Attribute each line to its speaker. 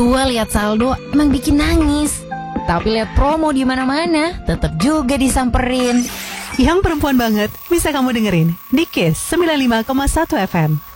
Speaker 1: Gua lihat saldo emang bikin nangis. Tapi lihat promo di mana-mana, tetap juga disamperin.
Speaker 2: Yang perempuan banget bisa kamu dengerin di Kiss 95,1 FM.